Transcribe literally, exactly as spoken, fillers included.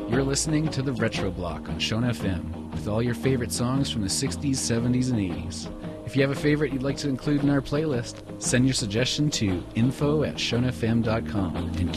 You're listening to the Retro Block on Shona F M with all your favorite songs from the sixties, seventies, and eighties. If you have a favorite you'd like to include in our playlist, send your suggestion to info at shona f m dot com and